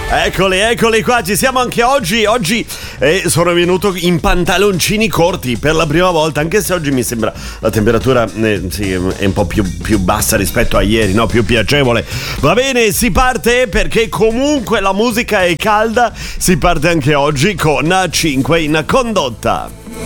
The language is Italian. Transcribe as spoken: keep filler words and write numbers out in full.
Eccoli, eccoli qua, ci siamo anche oggi. Oggi eh, sono venuto in pantaloncini corti per la prima volta, anche se oggi mi sembra la temperatura eh, sì, è un po' più, più bassa rispetto a ieri, no? Più piacevole. Va bene, si parte perché comunque la musica è calda. Si parte anche oggi con cinque in condotta.